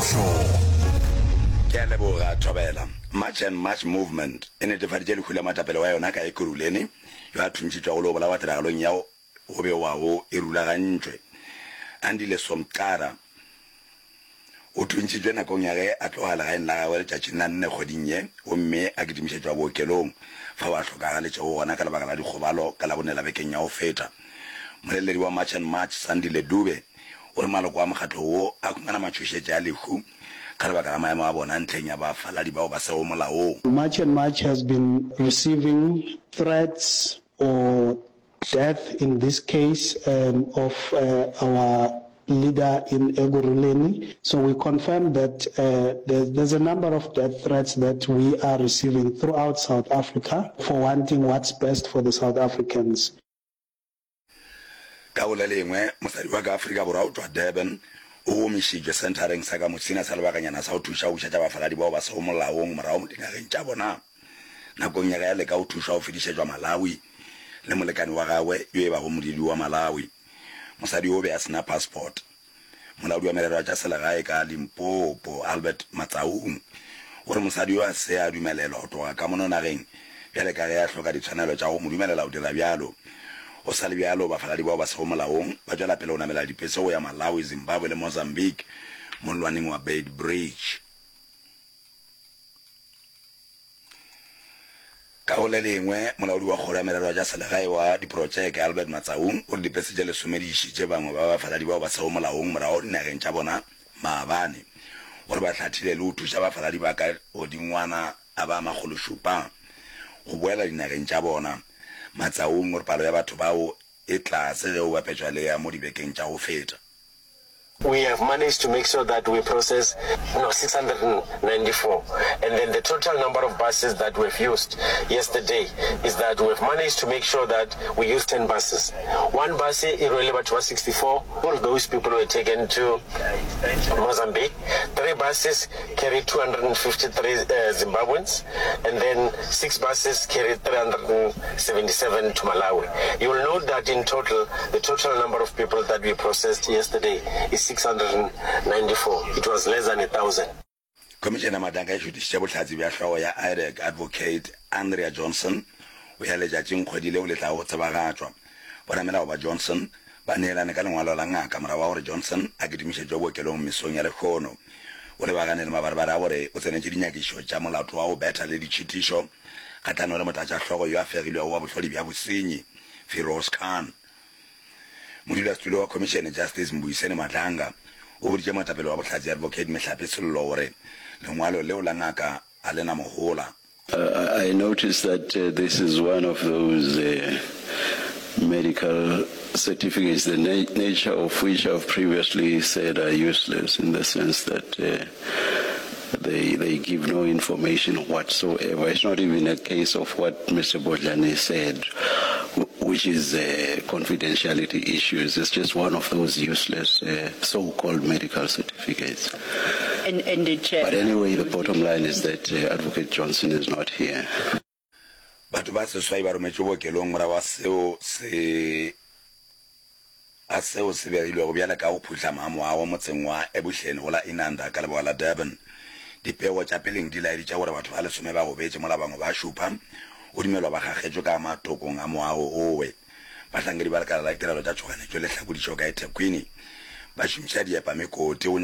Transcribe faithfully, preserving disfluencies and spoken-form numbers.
Kele boga thobela March and March movement ene tefaditse le khula matapelo wa yona ka ekuruleni yo athuntsitswa go lo bola wa tiragalong ya go be wa go erula gantswe andile somqara o thuntsitswe na kong ya ge a tlogala ga nla ga le tšatši nna nne godinye o mme a kedimisetswa bookelong fa wa tlhokagale tšego gona ka lebaka la dikgobalo ka la bonela bekeng ya go feta moleledi wa March and March Sandile Dube o re maloko a mokgatlo wo a kgona matšhošetše a lehu. March and March has been receiving threats or death, in this case, um, of uh, our leader in Eguruleni. So we confirm that uh, there's, there's a number of death threats that we are receiving throughout South Africa for wanting what's best for the South Africans. O mishijwe centering saka mutsina salabakanyana sa uthusha usha taba faladi ba ba so molaong morao modingageng tša bona nakong ya ga le ka uthusha o fedishetswa Malawi le molekani wa gawe yo e ba go modidi wa Malawi mosadi o be a sena passport molaodi wa merero tša selegae ka Limpopo Albert Matsaung o re mosadi yo a se a dumelelwa go tloga ka mononageng bjale ka ge a hloka ditshwanelo tša go mo dumelela go dira bjalo o sa le bjalo ba faladi ba ba se go molaong ba tšwela pele o namela dipese go ya Malawi, Zimbabwe le Mozambique mo lwaneng wa Beit Bridge. Ka go le lengwe molaodi wa kgoro ya merero tša selegae wa diprojeke Albert Matsaung o re dipese tše lesome di išitše bangwe ba ba faladi bao ba se go molaong morago dinageng tša bona maabane gore ba hlathile le go thuša ba faladi ba ka godingwana a ba magološupa go boela dinageng tša bona. Matsaung gore palo ya batho bao e tlase ge o bapetšwa le ya mo dibekeng tša go feta. We have managed to make sure that we process no, six hundred ninety-four. And then the total number of buses that we've used yesterday is that we've managed to make sure that we use ten buses. One bus, irrelevant was sixty-four. All those people were taken to Mozambique. Three buses carried two hundred fifty-three uh, Zimbabweans. And then six buses carried three hundred seventy-seven to Malawi. You will note that in total, the total number of people that we processed yesterday is six hundred ninety-four. It was less than a thousand. Commissioner Madanga ishutishitše bohlatsi bja hlogo ya I R E C Advocate Andrea Johnson o ya letšatšing kgwedile o letla go tsebagatšwa bonamelao ba Johnson ba neelane ka lengwalo la ngaka morago wa gore Johnson a kedimišetšwa bookelong mesong ya lekgono o lebagane le mabarabara a gore o tsenetše dinyakišo tša molato wa go betha le ditšhitišo kgahlano le motlatšahloogo yo a fegilwego wa bohlodi bja bosenyi Firoz Khan. Modulasetulo wa Commission Justice Mbuyiseni Madlanga o boditše motapelo wa bohlatsi Advocate Mehlape Sello gore lengwalo leo la ngaka a lena mogola. I noticed that uh, this is one of those uh, medical certificates, the na nature of which I've previously said are useless in the sense that uh, they they give no information whatsoever. It's not even a case of what Mister Bodlani said, which is uh, confidentiality issues. It's just one of those useless uh, so-called medical certificates. And, and the chair. But anyway, the bottom line is that uh, Advocate Johnson is not here. Batho ba seswai ba rometšwe bookelong morago a seo se a seo se begilwego bjale ka go phutla maamo a go motseng wa Ebuhleni go la Inanda ka leboa la Durban. Dipego tša peleng di laeditša gore batho ba lesome ba gobetše mola bangwe ba šupa o dumelwa ba gagetšwe ka matokong a moago owe bahlankedi ba lekala la ditirelo tša tšhoganetšo le hlakodišo ka eThekwini ba šomiša diepa mekoti